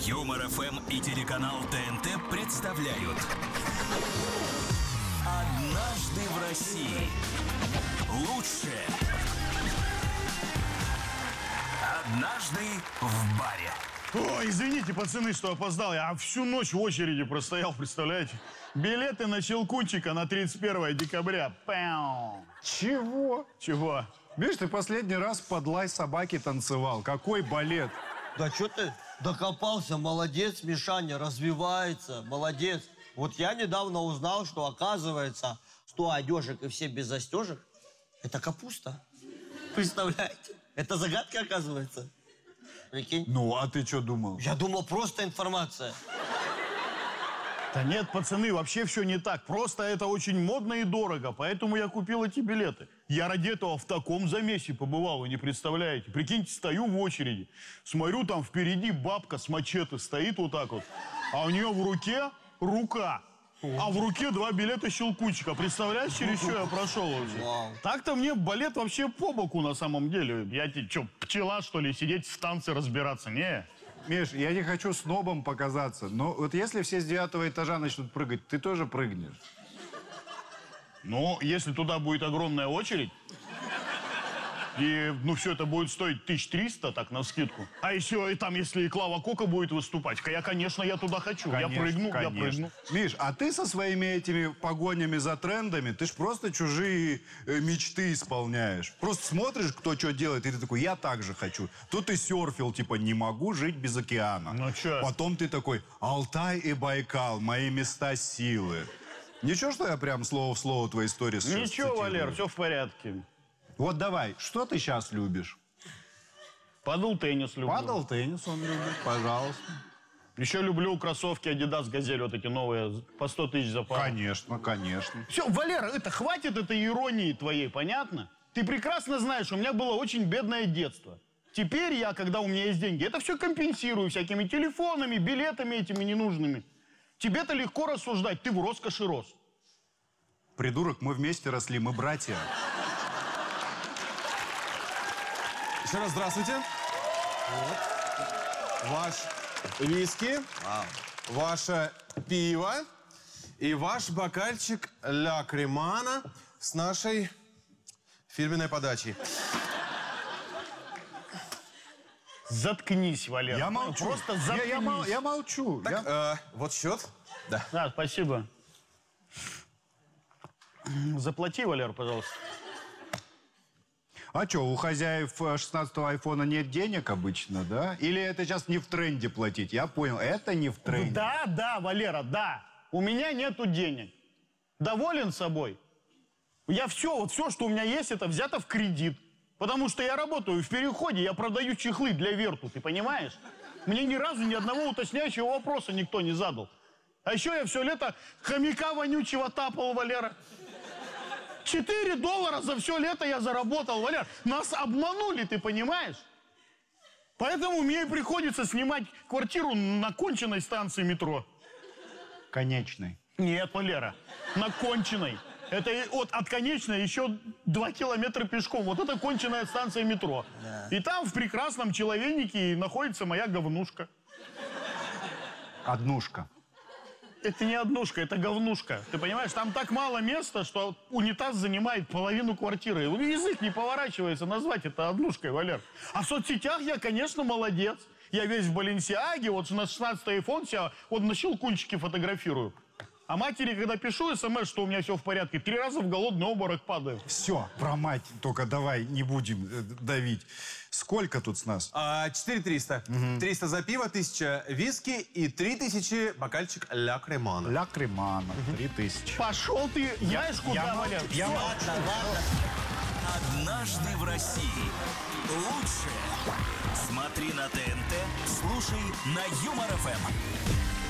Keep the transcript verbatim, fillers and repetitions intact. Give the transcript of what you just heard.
Юмор эф эм и телеканал ТНТ представляют «Однажды в России». Лучшее «Однажды в баре». Ой, извините, пацаны, что опоздал. Я всю ночь в очереди простоял, представляете? Билеты на Щелкунчика на тридцать первое декабря. Пау. Чего? Чего? Видишь, ты последний раз под лай собаки танцевал. Какой балет? Да что ты докопался? Молодец, Мишаня, развивается. Молодец. Вот я недавно узнал, что, оказывается, сто одежек и все без застежек – это капуста. Представляете? Это загадка, оказывается. Прикинь? Ну, а ты что думал? Я думал, просто информация. Да нет, пацаны, вообще все не так. Просто это очень модно и дорого, поэтому я купил эти билеты. Я ради этого в таком замесе побывал, вы не представляете. Прикиньте, стою в очереди, смотрю, там впереди бабка с мачете стоит вот так вот, а у нее в руке рука. А в руке два билета Щелкунчика. Представляешь, через что я прошел вообще? Вау. Так-то мне балет вообще по боку на самом деле. Я тебе что, пчела, что ли, сидеть в станции разбираться? Не. Миш, я не хочу снобом показаться, но вот если все с девятого этажа начнут прыгать, ты тоже прыгнешь. Ну, если туда будет огромная очередь, и, ну, все это будет стоить тысяч триста, так, навскидку. А еще и там, если и Клава Кока будет выступать, я, конечно, я туда хочу. Конечно, я прыгну, конечно. я прыгну. Миш, а ты со своими этими погонями за трендами, ты ж просто чужие э, мечты исполняешь. Просто смотришь, кто что делает, и ты такой, я так же хочу. Тут ты серфил, типа, не могу жить без океана. Ну, чё? Потом ты такой, Алтай и Байкал, мои места силы. Ничего, что я прям слово в слово твои истории сейчас Ничего, цитирую? Валер, все в порядке. Вот давай, что ты сейчас любишь? Падал теннис люблю. Падал теннис он любит, пожалуйста. Еще люблю кроссовки Adidas Газель, вот эти новые, по сто тысяч за пару. Конечно, конечно. Все, Валера, это хватит этой иронии твоей, понятно? Ты прекрасно знаешь, у меня было очень бедное детство. Теперь я, когда у меня есть деньги, это все компенсирую всякими телефонами, билетами этими ненужными. Тебе-то легко рассуждать, ты в роскоши рос. Придурок, мы вместе росли, мы братья. Еще раз здравствуйте. Вот. Ваш виски, Вау. ваше пиво и ваш бокальчик ля кремана с нашей фирменной подачей. Заткнись, Валера. Я молчу. Просто я, заткнись. я, мол- я молчу. Так, Я- э, вот счет. Да. Да, спасибо. Заплати, Валер, пожалуйста. А что, у хозяев э, шестнадцатого айфона нет денег обычно, да? Или это сейчас не в тренде платить? Я понял, это не в тренде. Да, да, Валера, да. У меня нету денег. Доволен собой? Я все, вот все, что у меня есть, это взято в кредит. Потому что я работаю в переходе, я продаю чехлы для Верту, ты понимаешь? Мне ни разу ни одного уточняющего вопроса никто не задал. А еще я все лето хомяка вонючего тапал, Валера. Четыре доллара за все лето я заработал, Валер. Нас обманули, ты понимаешь? Поэтому мне и приходится снимать квартиру на конченной станции метро. Конечный. Нет, Валера, на конченной. Это и от, от конечной еще два километра пешком. Вот это конченная станция метро. Да. И там в прекрасном человейнике находится моя говнушка. Однушка. Это не однушка, это говнушка. Ты понимаешь, там так мало места, что унитаз занимает половину квартиры. Язык не поворачивается назвать это однушкой, Валер. А в соцсетях я, конечно, молодец. Я весь в Баленсиаге, вот на шестнадцатый айфон себя вот на Щелкунчике фотографирую. А матери, когда пишу смс, что у меня все в порядке, три раза в голодный обморок падаю. Все, про мать только давай не будем э, давить. Сколько тут с нас? А, четыре триста. триста за пиво, тысяча виски и три тысячи бокальчик ля кремана. Ля кремана, три тысячи. Пошел ты, знаешь, куда, я Валер? молчу, я Всё. молчу. Ладно, ладно. «Однажды в России». Лучшее смотри на ТНТ, слушай на Юмор эф эм.